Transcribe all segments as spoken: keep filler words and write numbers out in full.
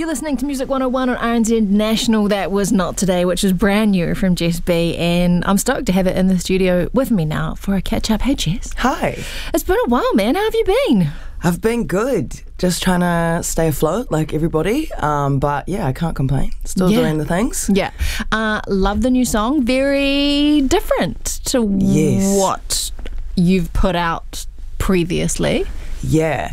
You're listening to Music one oh one on R N Z National. That was Not Today, which is brand new from Jess B, and I'm stoked to have it in the studio with me now for a catch-up. Hey, Jess. Hi. It's been a while, man. How have you been? I've been good. Just trying to stay afloat like everybody. Um, but yeah, I can't complain. Still Yeah. doing the things. Yeah. Uh, love the new song. Very different to Yes. what you've put out previously. Yeah.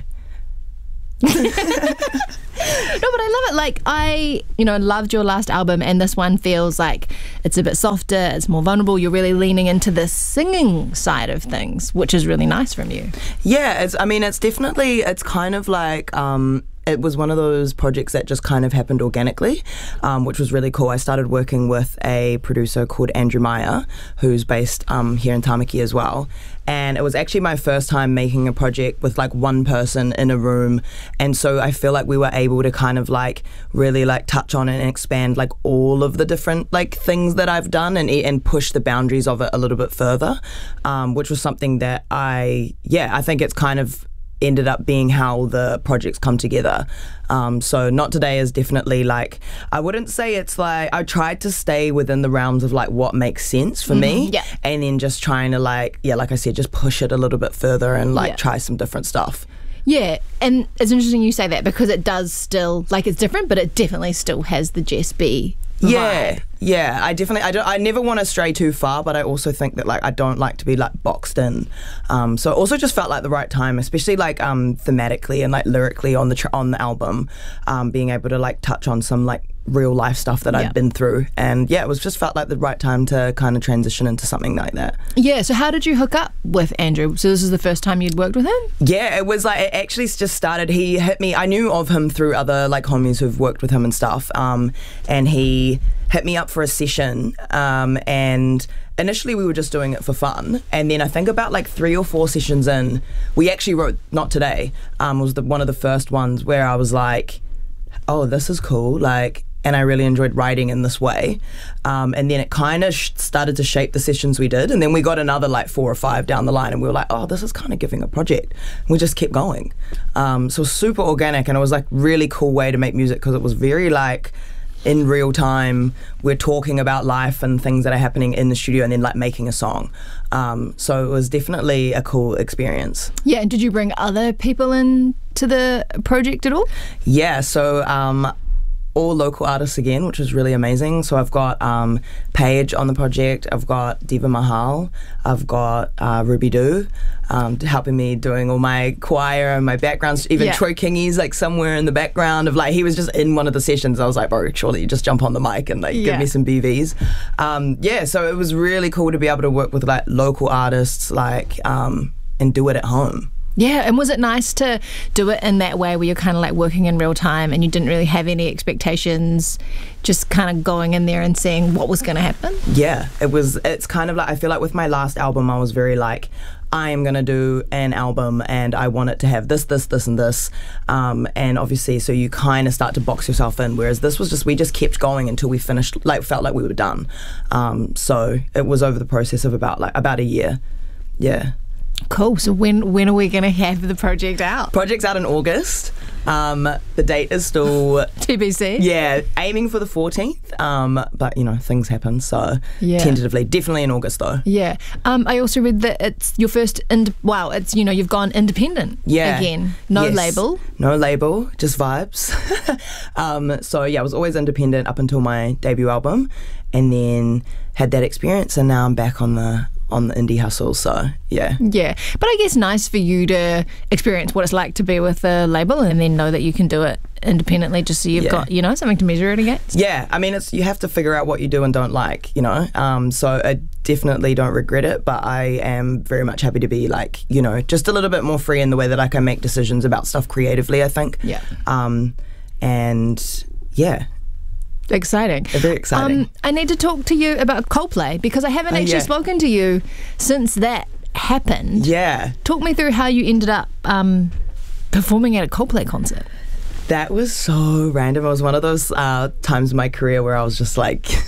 No, but I love it. Like, I, you know, loved your last album, and this one feels like it's a bit softer, it's more vulnerable. You're really leaning into the singing side of things, which is really nice from you. Yeah, it's, I mean, it's definitely, it's kind of like, um, it was one of those projects that just kind of happened organically, um, which was really cool. I started working with a producer called Andrew Meyer, who's based um, here in Tamaki as well. And it was actually my first time making a project with like one person in a room. And so I feel like we were able to kind of like really like touch on and expand like all of the different like things that I've done and and push the boundaries of it a little bit further, um, which was something that I, yeah, I think it's kind of ended up being how the projects come together. Um, so Not Today is definitely like, I wouldn't say it's like, I tried to stay within the realms of like what makes sense for Mhm, me, yeah. and then just trying to like, yeah, like I said, just push it a little bit further and like Yeah. try some different stuff. Yeah, and it's interesting you say that because it does still, like, it's different, but it definitely still has the Jess B vibe. Yeah, yeah, I definitely, I don't, I never want to stray too far, but I also think that like I don't like to be like boxed in. Um, so it also just felt like the right time, especially like um, thematically and like lyrically on the tr- on the album, um, being able to like touch on some like real life stuff that Yeah. I've been through, and yeah, it was just felt like the right time to kind of transition into something like that. Yeah, so how did you hook up with Andrew? So this is the first time you'd worked with him? Yeah, it was like, it actually just started, he hit me, I knew of him through other like homies who've worked with him and stuff, um, and he hit me up for a session, um, and initially we were just doing it for fun, and then I think about like three or four sessions in, we actually wrote Not Today, um, was the, one of the first ones where I was like, oh, this is cool, like, and I really enjoyed writing in this way. Um, and then it kind of sh- started to shape the sessions we did. And then we got another like four or five down the line, and we were like, oh, this is kind of giving a project. And we just kept going. Um, so it was super organic, and it was like really cool way to make music because it was very like in real time. We're talking about life and things that are happening in the studio and then like making a song. Um, so it was definitely a cool experience. Yeah, and did you bring other people in to the project at all? Yeah, so um, all local artists again, which was really amazing. So I've got um, Paige on the project, I've got Diva Mahal, I've got uh, Ruby Doo um, helping me doing all my choir and my backgrounds. Even Yeah. Troy Kingy's like somewhere in the background of like, he was just in one of the sessions. I was like, bro, surely you just jump on the mic and like Yeah. give me some B Vs. Um, yeah, so it was really cool to be able to work with like local artists like um, and do it at home. Yeah, and was it nice to do it in that way where you're kind of like working in real time and you didn't really have any expectations, just kind of going in there and seeing what was going to happen? Yeah, it was, it's kind of like, I feel like with my last album, I was very like, I am going to do an album and I want it to have this, this, this, and this. Um, and obviously, so you kind of start to box yourself in, whereas this was just, we just kept going until we finished, like felt like we were done. Um, so it was over the process of about like, about a year. Yeah. Cool. So when when are we going to have the project out? Project's out in August. Um, the date is still, T B C? yeah, aiming for the fourteenth. Um, but, you know, things happen. So Yeah. tentatively, definitely in August though. Yeah. Um, I also read that it's your first, ind- wow, it's, you know, you've gone independent Yeah. again. No Yes. label. No label, just vibes. um, so yeah, I was always independent up until my debut album, and then had that experience, and now I'm back on the on the indie hustle. So yeah. Yeah. But I guess nice for you to experience what it's like to be with a label and then know that you can do it independently, just so you've Yeah. got, you know, something to measure it against. Yeah, I mean, it's you have to figure out what you do and don't like, you know. Um, so I definitely don't regret it, but I am very much happy to be like, you know, just a little bit more free in the way that I can make decisions about stuff creatively, I think. Yeah. Um, and yeah, Exciting. very exciting. Um, I need to talk to you about Coldplay because I haven't Oh, actually yeah. spoken to you since that happened. Yeah, Talk me through how you ended up um, performing at a Coldplay concert. that was so random. It was one of those uh, times in my career where I was just like,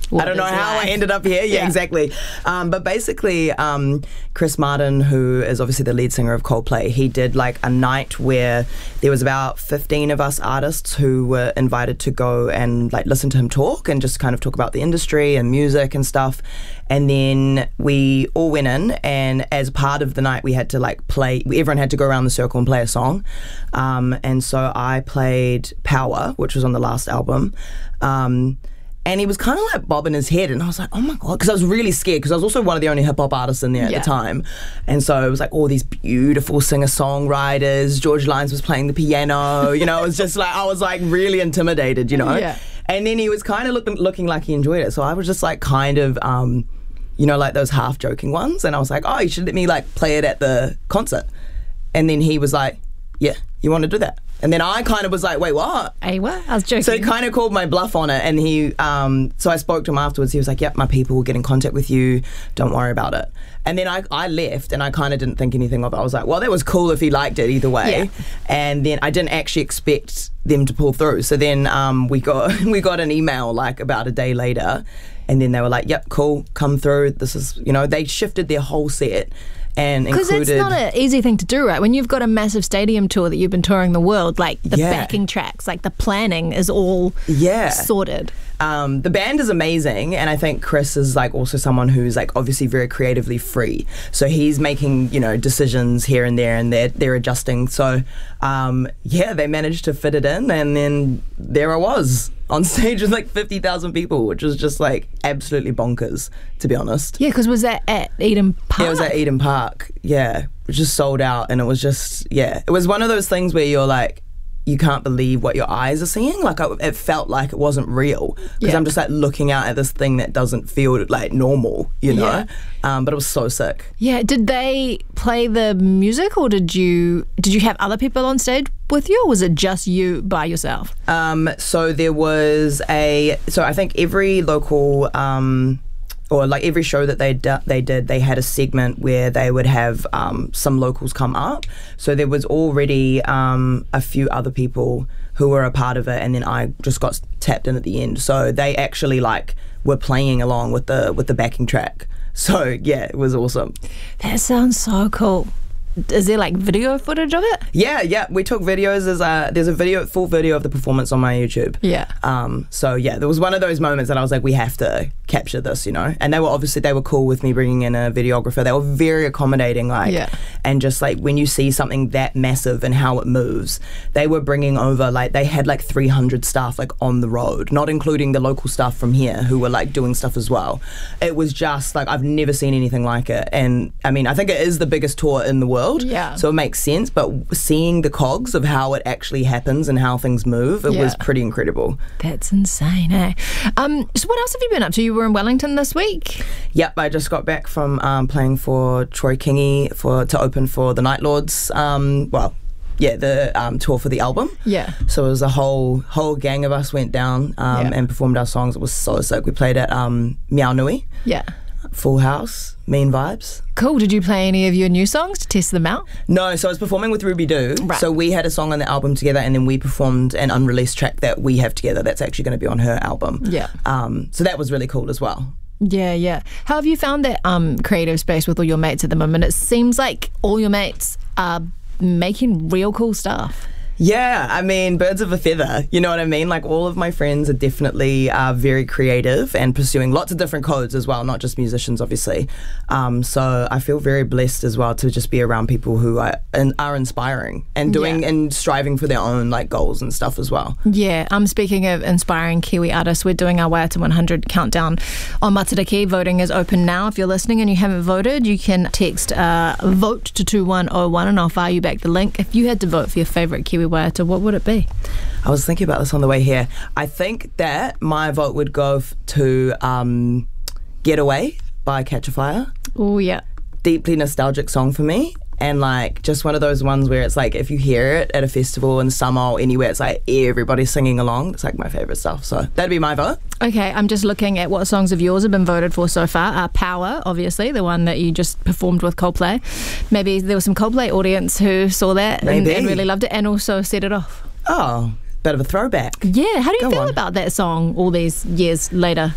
what I don't know is how life. I ended up here. Yeah, Yeah. exactly. Um, but basically, um, Chris Martin, who is obviously the lead singer of Coldplay, he did like a night where there was about fifteen of us artists who were invited to go and like listen to him talk and just kind of talk about the industry and music and stuff. And then we all went in, and as part of the night, we had to like play. Everyone had to go around the circle and play a song. Um, and so I played Power, which was on the last album. Um, And he was kind of like bobbing his head, and I was like, oh my God, because I was really scared, because I was also one of the only hip hop artists in there at Yeah. the time. And so it was like all these beautiful singer-songwriters. George Lines was playing the piano, you know, it was just like, I was like really intimidated, you know. Yeah. And then he was kind of looking, looking like he enjoyed it. So I was just like kind of, um, you know, like those half-joking ones. And I was like, oh, you should let me like play it at the concert. And then he was like, yeah, you want to do that? And then I kind of was like, wait, what? Hey, what? I was joking. So he kind of called my bluff on it, and he, um, so I spoke to him afterwards. He was like, yep, my people will get in contact with you. Don't worry about it. And then I, I left, and I kind of didn't think anything of it. I was like, well, that was cool if he liked it either way. Yeah. And then I didn't actually expect them to pull through. So then um, we got we got an email like about a day later, and then they were like, yep, cool, come through. This is, you know, they shifted their whole set. And Because included, it's not an easy thing to do, right? When you've got a massive stadium tour that you've been touring the world, like the Yeah. backing tracks, like the planning is all Yeah. sorted. Um, the band is amazing, and I think Chris is like also someone who's like obviously very creatively free. So he's making, you know, decisions here and there, and they're they're adjusting. So um, yeah, they managed to fit it in, and then there I was on stage with like fifty thousand people, which was just like absolutely bonkers, to be honest. Yeah, because was that at Eden Park? It was at Eden Park, yeah, which just sold out, and it was just, yeah, it was one of those things where you're like, you can't believe what your eyes are seeing. Like, I, it felt like it wasn't real, because Yeah. I'm just like looking out at this thing that doesn't feel like normal, you know. Yeah. Um, but it was so sick. Yeah, did they play the music, or did you did you have other people on stage with you, or was it just you by yourself? Um, so there was a, so I think every local, um, or like every show that they d- they did, they had a segment where they would have um, some locals come up. So there was already um, a few other people who were a part of it, and then I just got tapped in at the end. So they actually like were playing along with the with the backing track. So yeah, it was awesome. That sounds so cool. Is there like video footage of it? Yeah, yeah, we took videos. There's a there's a video, full video of the performance on my YouTube. Yeah. Um. So yeah, there was one of those moments that I was like, we have to capture this, you know. And they were obviously they were cool with me bringing in a videographer. They were very accommodating, like, Yeah. and just like when you see something that massive and how it moves, they were bringing over like they had like three hundred staff like on the road, not including the local staff from here who were like doing stuff as well. It was just like I've never seen anything like it, and I mean I think it is the biggest tour in the world. Yeah. So it makes sense, but seeing the cogs of how it actually happens and how things move, it Yeah. was pretty incredible. That's insane, eh? Um, so what else have you been up to? You were in Wellington this week? Yep, I just got back from um, playing for Troy Kingi for to open for the Night Lords. Um, well, yeah, the um, tour for the album. Yeah. So it was a whole whole gang of us went down um, Yeah. and performed our songs. It was so sick. We played at um, Meow Nui, Yeah. Full House, Mean Vibes. Cool. Did you play any of your new songs to test them out? No, so I was performing with Ruby Doo. Right. So we had a song on the album together, and then we performed an unreleased track that we have together that's actually going to be on her album. Yeah. Um, so that was really cool as well. Yeah, yeah. How have you found that um, creative space with all your mates at the moment? It seems like all your mates are making real cool stuff. Yeah, I mean, birds of a feather, you know what I mean? Like, all of my friends are definitely uh, very creative and pursuing lots of different codes as well, not just musicians, obviously. Um, so I feel very blessed as well to just be around people who are, and are inspiring and doing Yeah. and striving for their own, like, goals and stuff as well. Yeah, um, speaking of inspiring Kiwi artists, we're doing our Waiata one hundred countdown on Matariki. Voting is open now. If you're listening and you haven't voted, you can text uh, vote to two one oh one and I'll fire you back the link. If you had to vote for your favourite Kiwi Waiata, what would it be? I was thinking about this on the way here. I think that my vote would go f- to um, Getaway by Catch a Fire. Oh, yeah. Deeply nostalgic song for me, and like just one of those ones where it's like if you hear it at a festival in summer or anywhere, it's like everybody's singing along. It's like my favourite stuff, so that'd be my vote. Okay, I'm just looking at what songs of yours have been voted for so far. Uh, Power, obviously, the one that you just performed with Coldplay. Maybe there was some Coldplay audience who saw that and, Maybe. and really loved it and also set it off. Oh, bit of a throwback. Yeah, how do you Go feel on. about that song all these years later?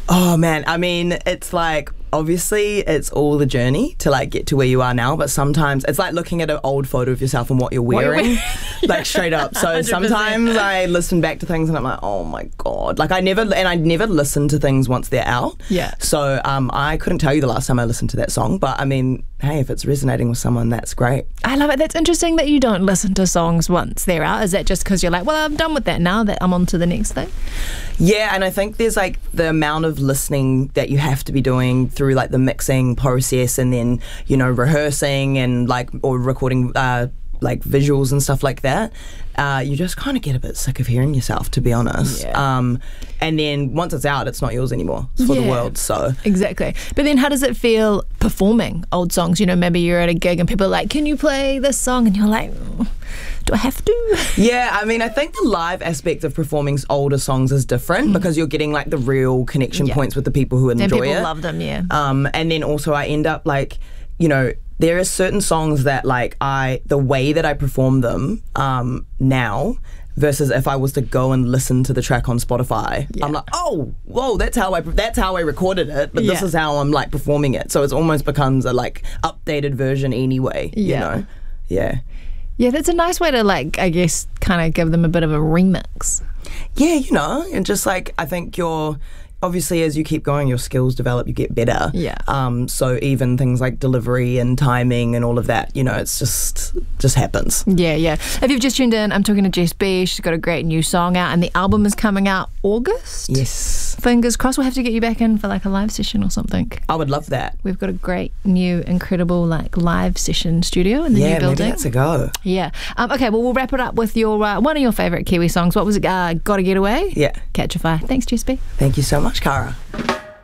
Oh man, I mean, it's like, obviously it's all the journey to like get to where you are now, but sometimes it's like looking at an old photo of yourself and what you're wearing, what you're wearing. like straight up. So one hundred percent. sometimes I listen back to things and I'm like, oh my God. Like I never, and I never listen to things once they're out. Yeah. So um, I couldn't tell you the last time I listened to that song, but I mean, hey, if it's resonating with someone, that's great. I love it. That's interesting that you don't listen to songs once they're out. Is that just because you're like, well, I'm done with that now, that I'm on to the next thing? Yeah, and I think there's like the amount of listening that you have to be doing through like the mixing process and then, you know, rehearsing and like, or recording uh, like visuals and stuff like that. Uh, you just kind of get a bit sick of hearing yourself, to be honest. Yeah. Um, and then once it's out, it's not yours anymore. It's for Yeah. the world, so. Exactly. But then how does it feel performing old songs? You know, maybe you're at a gig and people are like, can you play this song? And you're like, "Mm, do I have to?" Yeah, I mean, I think the live aspect of performing older songs is different because you're getting like the real connection Yeah. points with the people who enjoy And people it. love them, yeah. Um, and then also I end up like, you know, there are certain songs that like I, the way that I perform them um, now versus if I was to go and listen to the track on Spotify, Yeah. I'm like, oh, whoa, that's how I that's how I recorded it, but this Yeah. is how I'm like performing it. So it almost becomes a like updated version anyway. Yeah. You know, yeah. Yeah, that's a nice way to, like, I guess, kind of give them a bit of a remix. Yeah, you know, and just like I think you're obviously as you keep going, your skills develop, you get better. Yeah. Um. So even things like delivery and timing and all of that, you know, it's just just happens. Yeah, yeah. If you've just tuned in, I'm talking to Jess B. She's got a great new song out and the album is coming out August. Yes. Fingers crossed. We'll have to get you back in for like a live session or something. I would love that. We've got a great new, incredible like live session studio in the Yeah, new maybe building. that's a go. Yeah. Um, okay, well, we'll wrap it up with your uh, one of your favourite Kiwi songs. What was it? Uh, Gotta Get Away? Yeah. Catch a Fire. Thanks, Jess B. Thank you so much, Cara.